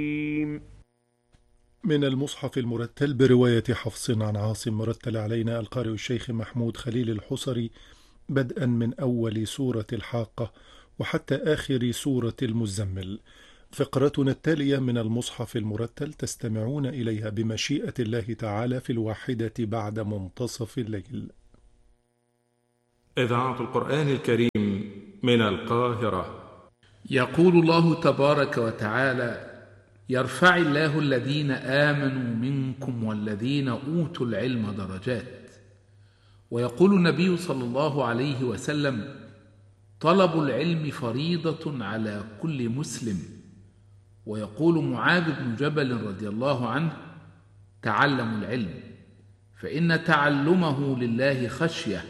من المصحف المرتل برواية حفص عن عاصم، مرتل علينا القارئ الشيخ محمود خليل الحصري، بدءا من أول سورة الحاقة وحتى آخر سورة المزمل. فقرتنا التالية من المصحف المرتل تستمعون إليها بمشيئة الله تعالى في الواحدة بعد منتصف الليل. إذاعة القرآن الكريم من القاهرة. يقول الله تبارك وتعالى: يرفع الله الذين آمنوا منكم والذين أوتوا العلم درجات. ويقول النبي صلى الله عليه وسلم: طلب العلم فريضة على كل مسلم. ويقول معاذ بن جبل رضي الله عنه: تعلموا العلم فإن تعلمه لله خشية،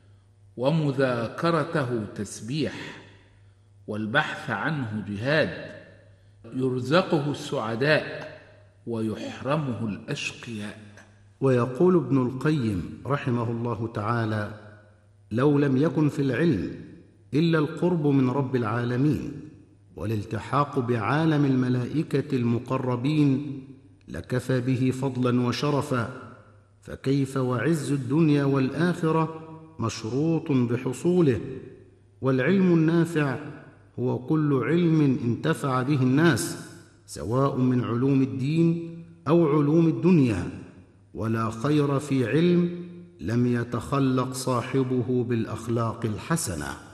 ومذاكرته تسبيح، والبحث عنه جهاد، يرزقه السعداء ويحرمه الأشقياء. ويقول ابن القيم رحمه الله تعالى: لو لم يكن في العلم إلا القرب من رب العالمين والالتحاق بعالم الملائكة المقربين لكفى به فضلا وشرفا، فكيف وعز الدنيا والآخرة مشروط بحصوله. والعلم النافع هو كل علم انتفع به الناس، سواء من علوم الدين أو علوم الدنيا، ولا خير في علم لم يتخلق صاحبه بالأخلاق الحسنة.